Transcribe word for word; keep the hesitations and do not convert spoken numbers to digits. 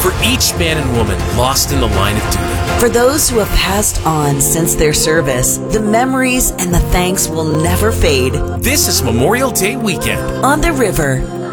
for each man and woman lost in the line of duty. For those who have passed on since their service, the memories and the thanks will never fade. This is Memorial Day weekend on the river.